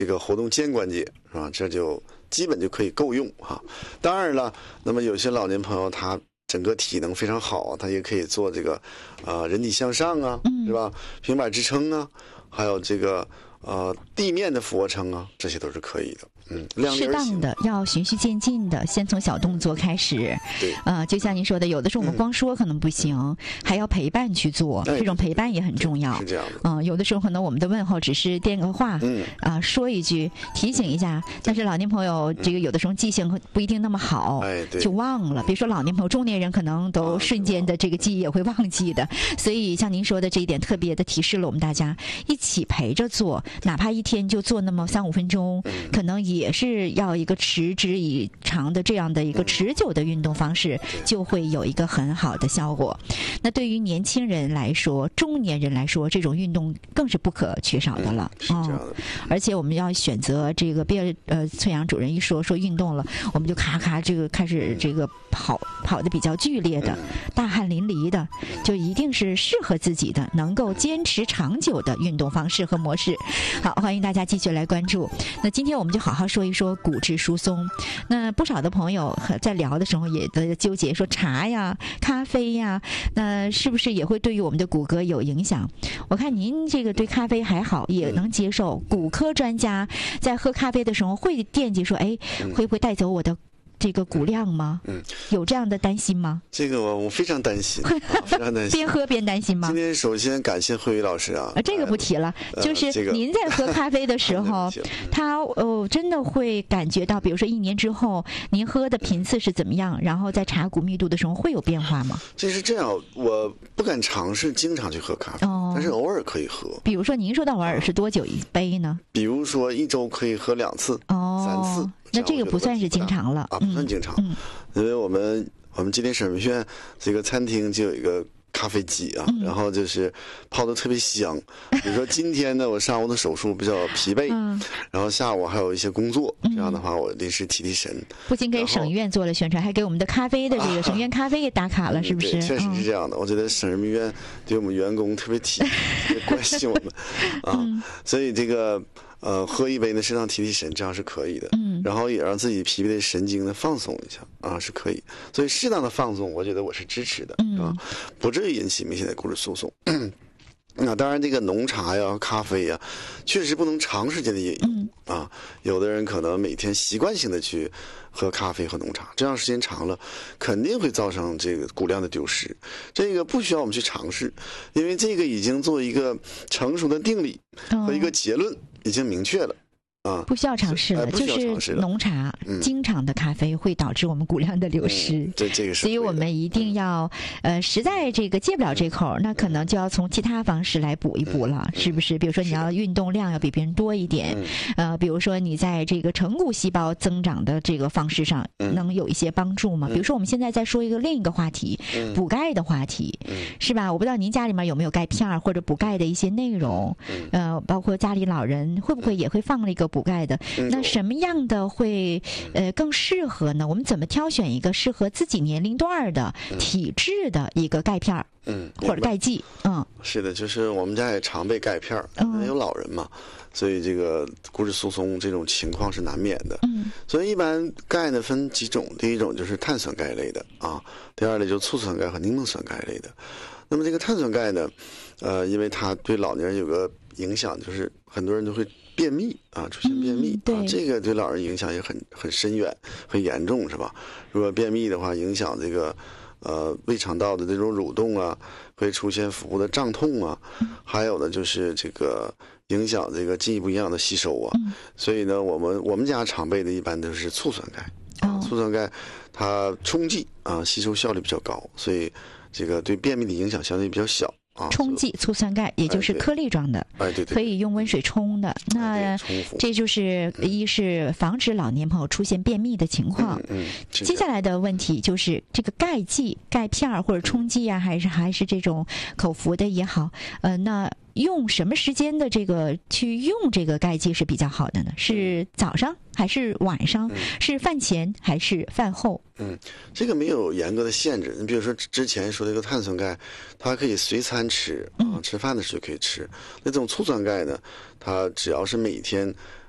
这个活动肩关节，是吧？这就基本就可以够用哈。当然了，那么有些老年朋友他整个体能非常好，他也可以做这个人体向上啊，是吧？平板支撑啊，还有这个地面的俯卧撑啊，这些都是可以的。 适当的要循序渐进的，先从小动作开始。 对， 就像您说的，有的时候我们光说可能不行，还要陪伴去做，这种陪伴也很重要。 是这样的。 有的时候可能我们的问候只是电个话，说一句提醒一下，但是老年朋友这个有的时候记性不一定那么好， 对， 就忘了。别说老年朋友，中年人可能都瞬间的这个记忆也会忘记的。所以像您说的这一点，特别的提示了我们大家一起陪着做，哪怕一天就做那么3-5分钟，可能也是要一个持之以长的这样的一个持久的运动方式，就会有一个很好的效果。那对于年轻人来说，中年人来说，这种运动更是不可缺少的了。 是这样的。 而且我们要选择这个，别崔阳主任一说运动了，我们就咔咔这个开始这个跑的比较剧烈的，大汗淋漓的，就一定是适合自己的，能够坚持长久的运动方式和模式。好，欢迎大家继续来关注。那今天我们就好好说一说骨质疏松。那不少的朋友在聊的时候也在纠结说茶呀、咖啡呀，那是不是也会对于我们的骨骼有影响？我看您这个对咖啡还好，也能接受。骨科专家在喝咖啡的时候会惦记说，会不会带走我的这个骨量吗？有这样的担心吗？ 这个我非常担心，非常担心。 边喝边担心吗？ 今天首先感谢慧宇老师啊， 这个不提了，就是您在喝咖啡的时候，他真的会感觉到，比如说1年之后，您喝的频次是怎么样，然后在茶骨密度的时候会有变化吗？ 这是这样，我不敢尝试经常去喝咖啡，但是偶尔可以喝。 比如说您说的偶尔是多久一杯呢？ 比如说1周可以喝2次、3次。 那这个不算是经常了不算经常，因为我们吉林省人民医院这个餐厅就有一个咖啡机啊，然后就是泡的特别香。比如说今天呢，我上午的手术比较疲惫，然后下午还有一些工作，这样的话我临时提神。 不仅给省医院做了宣传，还给我们的咖啡的这个省医院咖啡给打卡了，是不是？ 确实是这样的。我觉得省人民医院对我们员工特别特别关心我们所以这个。喝一杯呢，适当提神，这样是可以的。然后也让自己疲惫的神经呢放松一下是可以。所以适当的放松，我觉得我是支持的不至于引起明显的骨质疏松。那当然，这个浓茶呀、咖啡呀，确实不能长时间的饮用有的人可能每天习惯性的去喝咖啡和浓茶，这样时间长了，肯定会造成这个骨量的丢失。这个不需要我们去尝试，因为这个已经做一个成熟的定理和一个结论已经明确了。 不需要尝试了，就是浓茶、经常的咖啡会导致我们骨量的流失。 这个是。 所以我们一定要，实在这个戒不了这口，那可能就要从其他方式来补一补了，是不是？比如说你要运动量要比别人多一点，比如说你在这个成骨细胞增长的这个方式上能有一些帮助吗？比如说我们现在在说另一个话题，补钙的话题，是吧？我不知道您家里面有没有钙片或者补钙的一些内容，包括家里老人会不会也会放了一个补钙的？那什么样的会更适合呢？我们怎么挑选一个适合自己年龄段的体质的一个钙片或者钙剂？ 是的，就是我们家也常备钙片因为有老人嘛，所以这个骨质疏松这种情况是难免的。所以一般钙呢分几种，第一种就是碳酸钙类的第二类就是醋酸钙和柠檬酸钙类的。那么这个碳酸钙呢，因为它对老年人有个影响，就是很多人都会便秘出现便秘这个对老人影响也很深远、很严重，是吧？如果便秘的话，影响这个胃肠道的这种蠕动会出现腹部的胀痛还有呢就是这个影响这个进一步营养的吸收所以呢，我们家常备的一般都是醋酸钙醋酸钙它冲剂吸收效率比较高，所以这个对便秘的影响相对比较小。 冲剂醋酸钙也就是颗粒状的， 对， 可以用温水冲的。那这就是一是防止老年朋友出现便秘的情况。接下来的问题就是这个钙剂、钙片或者冲剂还是这种口服的也好，那用什么时间的去用这个钙剂是比较好的呢？是早上还是晚上？是饭前还是饭后？ 这个没有严格的限制。你比如说之前说这个碳酸钙，它可以随餐吃吃饭的时候可以吃。那种醋酸钙呢，它只要是每天